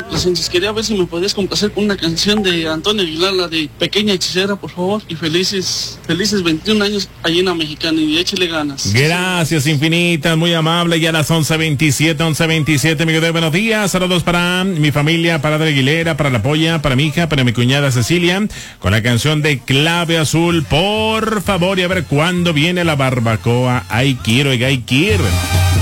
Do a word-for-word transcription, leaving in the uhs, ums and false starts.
Plasencias. Quería ver si me podías complacer con una canción de Antonio Aguilar, la de Pequeña Hechicera, por favor. Y felices, felices veintiún años allí en la Mexicana y échale ganas. Gracias infinitas, muy amable. Ya a las once veintisiete, once veintisiete, mi querido, buenos días. Saludos para mi familia, para Adri Aguilera, para la polla, para mi hija, para mi cuñada Cecilia, con la canción de Clave Azul, por favor. Y a ver cuándo viene la barbacoa. Ay, quiero, ay, quiero.